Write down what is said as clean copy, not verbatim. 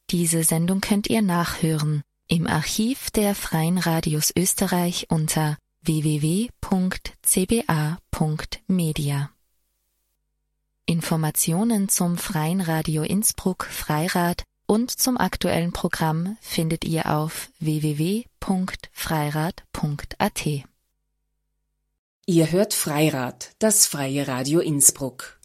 Diese Sendung könnt ihr nachhören im Archiv der Freien Radios Österreich unter www.cba.media. Informationen zum Freien Radio Innsbruck Freirad und zum aktuellen Programm findet ihr auf www.freirad.at. Ihr hört Freirad, das Freie Radio Innsbruck.